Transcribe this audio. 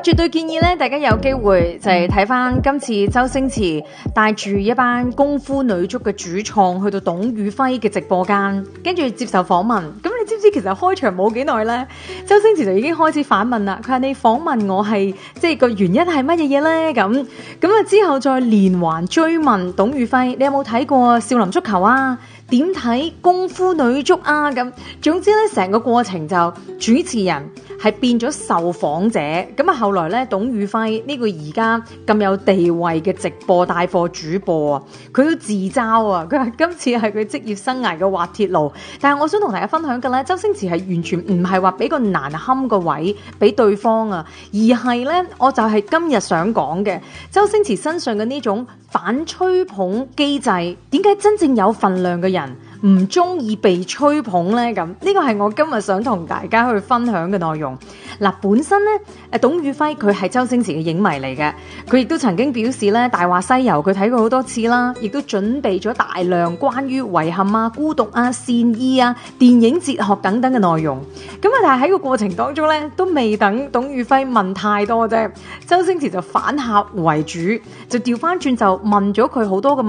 絕對建議咧，大家有機會就係睇翻今次周星馳帶住一班功夫女足嘅主創去到董宇輝嘅直播間，跟住接受訪問。咁你知唔知其實開場冇幾耐咧，周星馳就已經開始反問啦。佢話你訪問我係即係個原因係乜嘢嘢咧？咁啊之後再連環追問董宇輝，你有冇睇過少林足球啊？點睇功夫女足啊？咁總之咧，成個過程就主持人係變咗受訪者。咁啊，後來咧，董宇輝呢個而家咁有地位嘅直播帶貨主播啊，佢都自嘲啊！佢話今次係佢職業生涯嘅滑鐵盧。但係我想同大家分享嘅咧，周星馳係完全唔係話俾個難堪個位俾對方啊，而係咧，我就係今日想講嘅周星馳身上嘅呢種反吹捧機制，點解真正有份量嘅人唔中意被吹捧呢？咁呢個係我今日想同大家去分享嘅內容。嗱，本身咧，董宇輝佢係周星馳嘅影迷嚟嘅，佢亦都曾經表示咧，《大話西遊》佢睇過好多次啦，亦都準備咗大量關於遺憾啊、孤獨啊、善意啊、電影哲學等等嘅內容。咁啊，但係喺個過程當中咧，都未等董宇輝問太多啫，周星馳就反客為主，就調翻轉就問咗佢好多嘅問題。